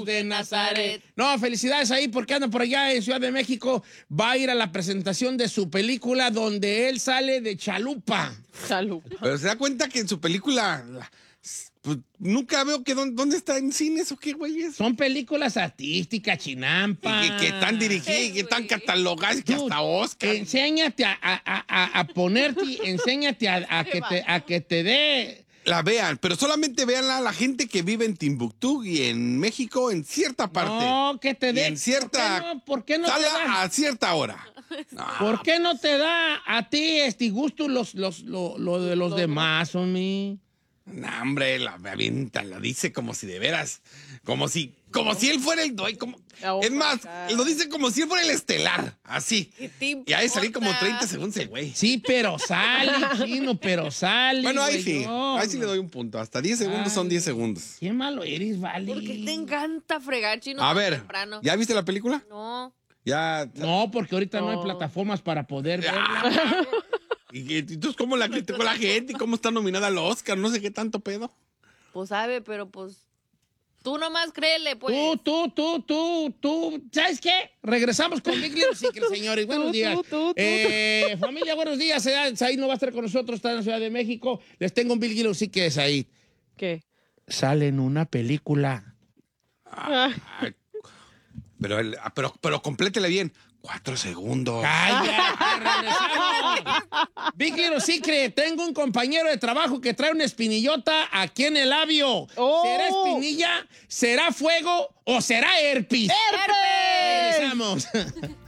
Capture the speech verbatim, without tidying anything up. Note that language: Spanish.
de Nazaret. No, felicidades ahí porque anda por allá en Ciudad de México. Va a ir a la presentación de su película donde él sale de chalupa. Chalupa. Pero se da cuenta que en su película... Pues, nunca veo que dónde, dónde está en cines o qué, güey. Es. Son películas artísticas, chinampa. Y que, que están dirigidas y que están catalogadas que hasta Oscar. Enséñate a, a, a, a ponerte, enséñate a, a, que te, a que te dé... La vean, pero solamente veanla a la gente que vive en Timbuktu y en México en cierta parte. No, que te dé... Y en cierta... ¿Por qué no, ¿por qué no te da? a cierta hora. No. ¿Por qué no te da a ti este gusto los, los, lo, lo de los no, demás, homie? No, hombre, la avienta, la dice como si de veras, como si, como si él fuera el dueño, como, oh, es más, God. Lo dice como si él fuera el estelar, así. Y ahí salí como treinta segundos el güey. Sí, pero sale, chino, pero sale. Bueno, ahí sí, no. ahí sí le doy un punto, hasta diez segundos Ay, son diez segundos. Qué malo eres, vale. Porque te encanta fregar, chino. A ver, temprano. ¿ya viste la película? No. Ya. No, porque ahorita no, no hay plataformas para poder verla. ¿Y entonces cómo la criticó la gente? ¿Y cómo está nominada al Oscar? No sé qué tanto pedo. Pues sabe, pero pues... Tú nomás créele, pues. Tú, tú, tú, tú, tú. ¿Sabes qué? Regresamos con Big Little Secret, señores. Buenos tú, días. Tú, tú, tú. Eh, familia, buenos días. Said no va a estar con nosotros, está en la Ciudad de México. Les tengo un Big Little Secret, Said. ¿Qué? Sale en una película. Ah, pero, el, pero, pero complétele bien. Cuatro segundos. ¡Calla! ¡Regresamos! Big Little Secret. Tengo un compañero de trabajo que trae una espinillota aquí en el labio. Oh. ¿Será espinilla? ¿Será fuego? ¿O será herpes? ¡Herpes! Regresamos.